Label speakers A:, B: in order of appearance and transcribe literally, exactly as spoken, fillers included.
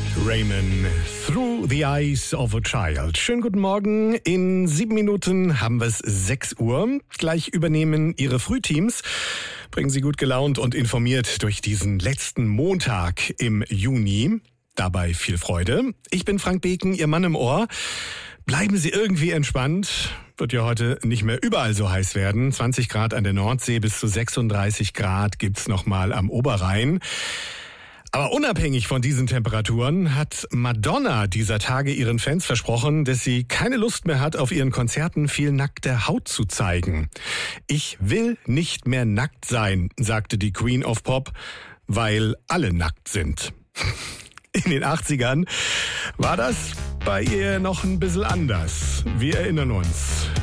A: Raymond, Through the Eyes of a Child. Schönen guten Morgen. In sieben Minuten haben wir es sechs Uhr. Gleich übernehmen Ihre Frühteams. Bringen Sie gut gelaunt und informiert durch diesen letzten Montag im Juni. Dabei viel Freude. Ich bin Frank Beken, Ihr Mann im Ohr. Bleiben Sie irgendwie entspannt. Wird ja heute nicht mehr überall so heiß werden. zwanzig Grad an der Nordsee, bis zu sechsunddreißig Grad gibt's noch mal am Oberrhein. Aber unabhängig von diesen Temperaturen hat Madonna dieser Tage ihren Fans versprochen, dass sie keine Lust mehr hat, auf ihren Konzerten viel nackte Haut zu zeigen. Ich will nicht mehr nackt sein, sagte die Queen of Pop, weil alle nackt sind. In den achtzigern war das bei ihr noch ein bisschen anders. Wir erinnern uns.